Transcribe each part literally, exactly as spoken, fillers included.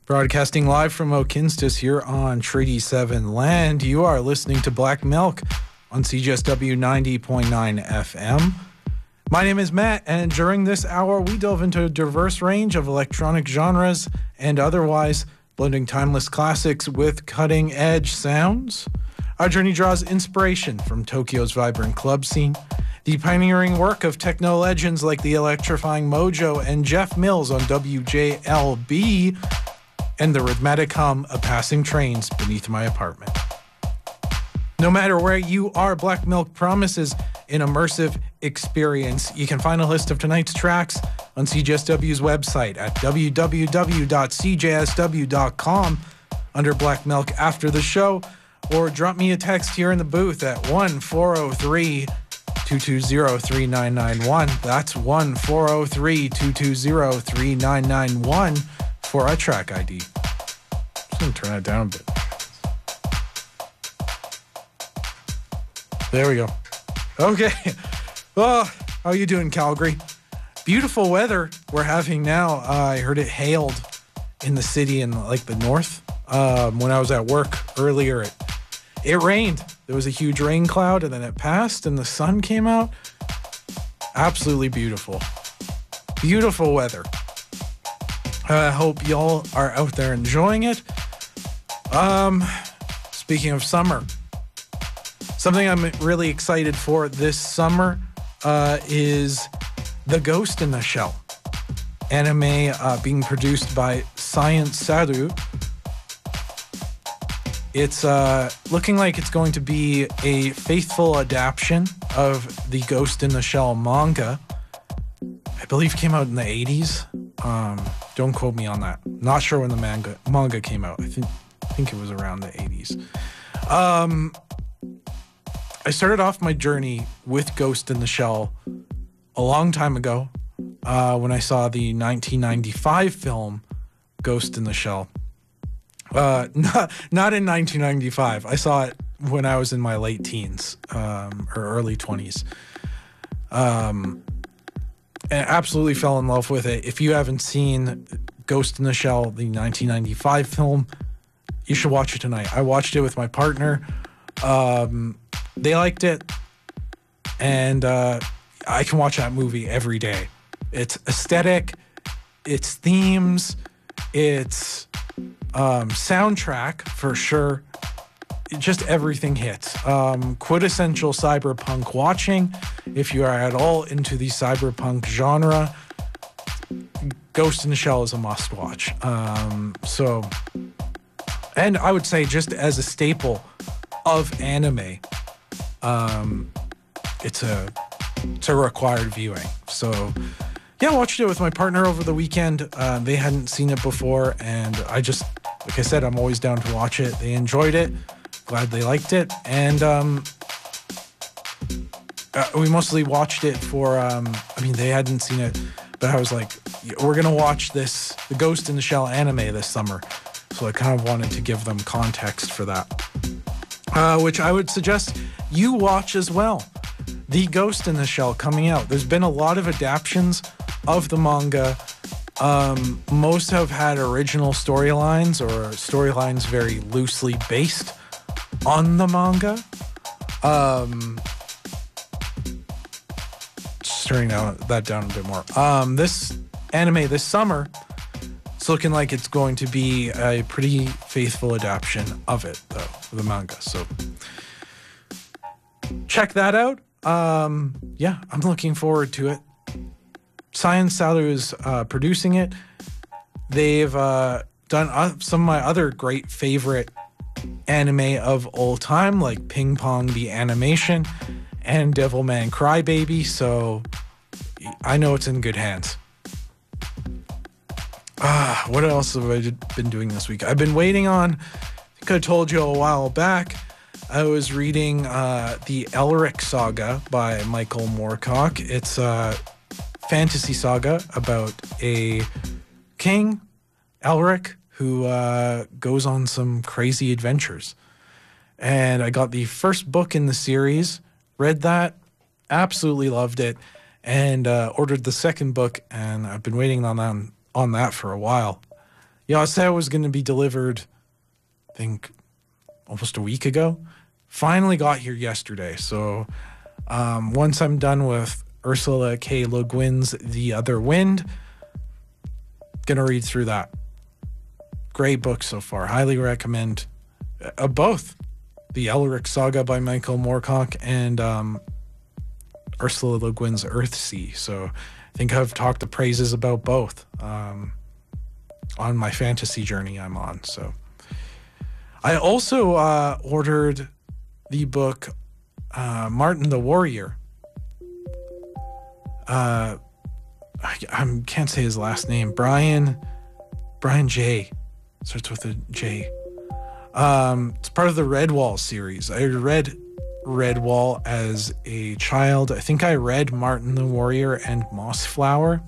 Broadcasting live from Okinstis here on Treaty seven land. You are listening to Black Milk on C G S W ninety point nine F M. My name is Matt, and during this hour, we delve into a diverse range of electronic genres and otherwise, blending timeless classics with cutting-edge sounds. Our journey draws inspiration from Tokyo's vibrant club scene, the pioneering work of techno legends like the electrifying Mojo and Jeff Mills on W J L B, and the rhythmic hum of passing trains beneath my apartment. No matter where you are, Black Milk promises an immersive experience. You can find a list of tonight's tracks on C G S W's website at w w w dot c j s w dot com under Black Milk after the show, or drop me a text here in the booth at one four zero three, two two zero, three nine nine one. That's one four zero three, two two zero, three nine nine one for a track I D. Just gonna turn it down a bit. There we go. Okay. Well, how you doing, Calgary? Beautiful weather we're having now. Uh, I heard it hailed in the city in like the north. Um, when I was at work earlier, it, it rained. There was a huge rain cloud, and then it passed, and the sun came out. Absolutely beautiful. Beautiful weather. I uh, hope y'all are out there enjoying it. Um, speaking of summer, something I'm really excited for this summer uh, is The Ghost in the Shell, anime uh, being produced by Science Saru. It's uh, looking like it's going to be a faithful adaptation of the Ghost in the Shell manga. I believe came out in the eighties. Um, don't quote me on that. Not sure when the manga manga came out. I think I think it was around the eighties. Um, I started off my journey with Ghost in the Shell a long time ago uh, when I saw the nineteen ninety-five film Ghost in the Shell. Uh, not not in nineteen ninety-five. I saw it when I was in my late teens um, or early twenties. Um. And absolutely fell in love with it. If you haven't seen Ghost in the Shell, the nineteen ninety-five film, you should watch it tonight. I watched it with my partner. Um, they liked it. And uh, I can watch that movie every day. It's aesthetic, it's themes, it's um, soundtrack for sure. It just everything hits. Um, quintessential cyberpunk watching. If you are at all into the cyberpunk genre, Ghost in the Shell is a must watch. Um, so, and I would say just as a staple of anime, um, it's a it's a required viewing. So, yeah, I watched it with my partner over the weekend. Uh, they hadn't seen it before, and I just, like I said, I'm always down to watch it. They enjoyed it. Glad they liked it, and um, uh, we mostly watched it for, um, I mean, they hadn't seen it, but I was like, we're going to watch this, the Ghost in the Shell anime this summer, so I kind of wanted to give them context for that, uh, which I would suggest you watch as well. The Ghost in the Shell coming out. There's been a lot of adaptations of the manga. Um, most have had original storylines or storylines very loosely based on the manga. Um, just turning that down a bit more. Um, this anime this summer, it's looking like it's going to be a pretty faithful adaptation of it, though, the manga. So check that out. Um, yeah, I'm looking forward to it. Science Saru is uh, producing it. They've uh, done uh, some of my other great favorite anime of all time, like Ping Pong the Animation and Devilman Crybaby, so I know it's in good hands. Ah, what else have I been doing this week? I've been waiting on, I think I told you a while back, I was reading uh, the Elric Saga by Michael Moorcock. It's a fantasy saga about a king, Elric, who uh, goes on some crazy adventures. And I got the first book in the series, read that, absolutely loved it, and uh, ordered the second book, and I've been waiting on that, on that for a while. Yeah, I said it was going to be delivered, I think, almost a week ago. Finally got here yesterday. So um, once I'm done with Ursula K. Le Guin's The Other Wind, gonna read through that. Great book so far. Highly recommend uh, both. The Elric Saga by Michael Moorcock and um, Ursula Le Guin's Earthsea. So I think I've talked the praises about both um, on my fantasy journey I'm on. So I also uh, ordered the book uh, Martin the Warrior. Uh, I, I can't say his last name. Brian, Brian J. Starts with a J. Um, it's part of the Redwall series. I read Redwall as a child. I think I read Martin the Warrior and Mossflower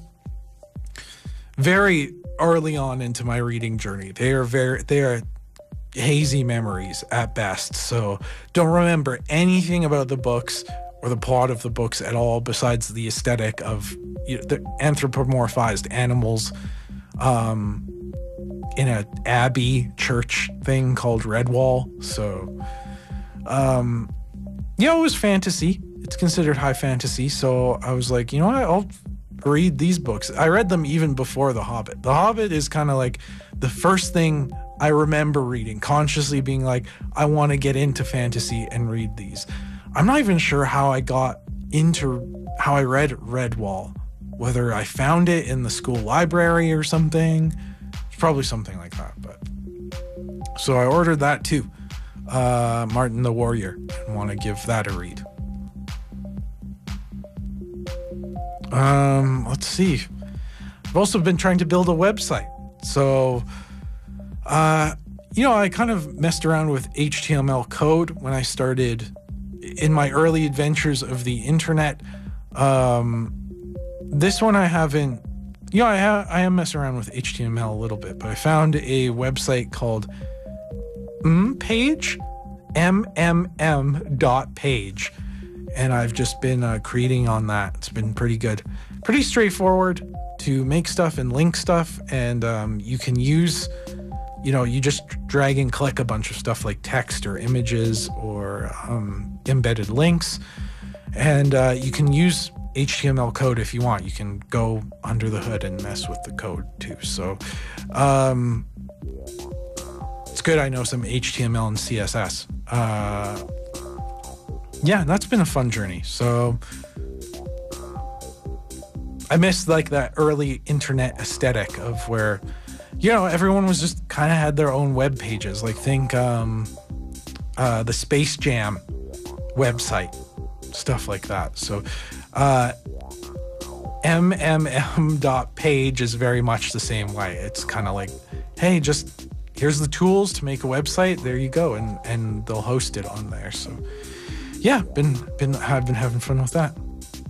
very early on into my reading journey. They are very, they are hazy memories at best. So don't remember anything about the books or the plot of the books at all, besides the aesthetic of, you know, the anthropomorphized animals um, in a abbey church thing called Redwall. So, um, you know, it was fantasy. It's considered high fantasy. So I was like, you know what? I'll read these books. I read them even before The Hobbit. The Hobbit is kind of like the first thing I remember reading, consciously being like, I want to get into fantasy and read these. I'm not even sure how I got into, how I read Redwall, whether I found it in the school library or something. It's probably something like that. But so I ordered that too, uh, Martin the Warrior, and want to give that a read. Um, let's see. I've also been trying to build a website. So, uh, you know, I kind of messed around with H T M L code when I started in my early adventures of the internet. Um, this one I haven't, you know, I, ha- I am messing around with H T M L a little bit, but I found a website called mpage, M M M dot page. And I've just been uh, creating on that. It's been pretty good. Pretty straightforward to make stuff and link stuff. And um, you can use, you know, you just drag and click a bunch of stuff like text or images or um, embedded links. And uh, you can use H T M L code if you want. You can go under the hood and mess with the code too. So um, it's good. I know some H T M L and C S S. Uh, yeah, that's been a fun journey. So I miss like that early internet aesthetic of where, you know, everyone was just kind of had their own web pages. Like think um, uh, the Space Jam website, stuff like that. So uh, M M M dot page is very much the same way. It's kind of like, hey, just here's the tools to make a website. There you go. And, and they'll host it on there. So yeah, been, been, I've been having fun with that.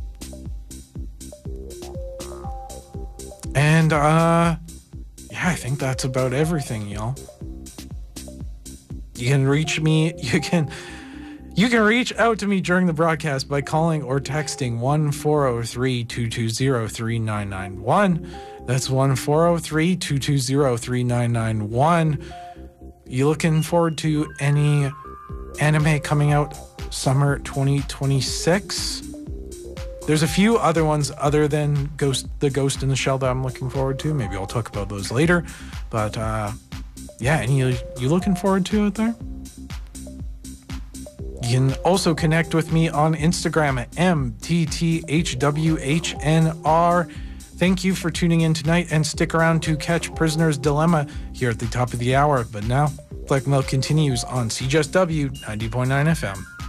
And, uh, yeah, I think that's about everything, y'all. You can reach me, you can, you can reach out to me during the broadcast by calling or texting one four zero three, two two zero, three nine nine one. That's one four zero three, two two zero, three nine nine one. You looking forward to any anime coming out summer twenty twenty-six? There's a few other ones other than Ghost, the Ghost in the Shell that I'm looking forward to. Maybe I'll talk about those later. But uh, yeah, any you, you looking forward to out there? You can also connect with me on Instagram at M T T H W H N R. Thank you for tuning in tonight, and stick around to catch Prisoner's Dilemma here at the top of the hour. But now, Black Milk continues on C J S W ninety point nine F M.